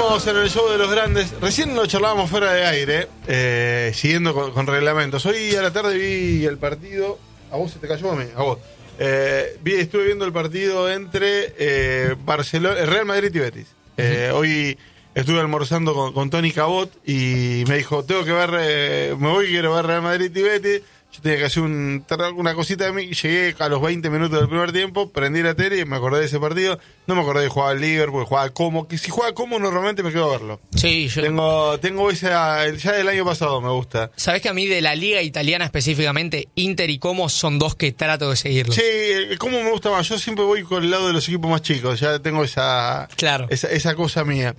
Estamos en el show de los grandes. Recién lo charlábamos fuera de aire, siguiendo con reglamentos. Hoy a la tarde vi el partido. ¿A vos se te cayó a mí? A vos. Estuve viendo el partido entre Barcelona, Real Madrid y Betis. Hoy estuve almorzando con Tony Cabot y me dijo, tengo que ver, me voy, quiero ver Real Madrid y Betis. Yo tenía que hacer una cosita de mí. Llegué a los 20 minutos del primer tiempo, prendí la tele y me acordé de ese partido. No me acordé de jugar al Liverpool, jugaba Como. Que si juega Como normalmente me quedo a verlo. Sí, yo Tengo esa, ya del año pasado me gusta. Sabés que a mí de la liga italiana específicamente, Inter y Como son dos que trato de seguirlos. Sí, Como me gusta más. Yo siempre voy con el lado de los equipos más chicos. Ya tengo esa cosa mía.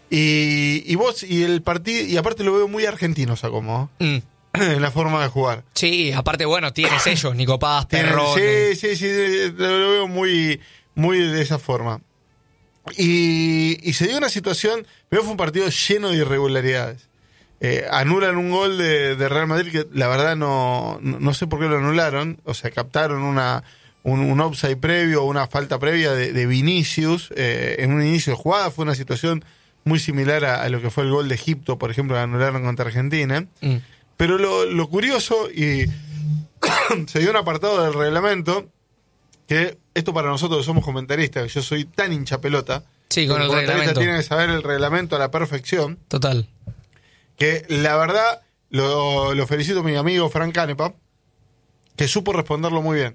Y vos, y el partido, y aparte lo veo muy argentino, a Como. En la forma de jugar. Sí, aparte, bueno, tienes ellos, Nico Paz, Perrón. Sí, lo veo muy, muy de esa forma. Y se dio una situación, pero fue un partido lleno de irregularidades. Anulan un gol de Real Madrid que la verdad no sé por qué lo anularon. O sea, captaron un offside previo, una falta previa de Vinicius en un inicio de jugada. Fue una situación muy similar a lo que fue el gol de Egipto, por ejemplo, que anularon contra Argentina. Pero lo curioso, y se dio un apartado del reglamento, que esto para nosotros que somos comentaristas, yo soy tan hincha pelota, sí, con el reglamento tienen que saber el reglamento a la perfección. Total. Que la verdad, lo felicito a mi amigo Frank Canepa, que supo responderlo muy bien.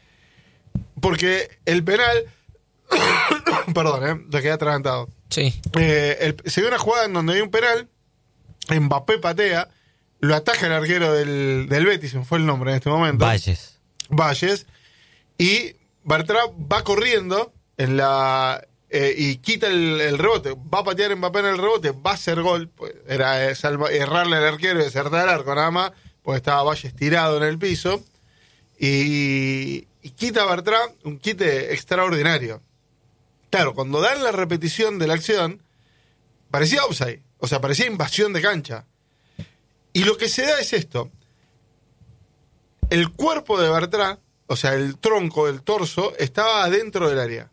Porque el penal, perdón, te quedé atragantado. Sí. Se dio una jugada en donde hay un penal, Mbappé patea, lo ataja el arquero del Betis, me fue el nombre en este momento. Valles. Y Bartra va corriendo y quita el rebote. Va a patear Mbappé en el rebote, va a hacer gol. Pues era errarle al arquero y acertar al arco nada más, porque estaba Valles tirado en el piso. Y quita Bartra un quite extraordinario. Claro, cuando dan la repetición de la acción, parecía offside. O sea, parecía invasión de cancha. Y lo que se da es esto. El cuerpo de Bartra, o sea, el tronco, el torso, estaba adentro del área.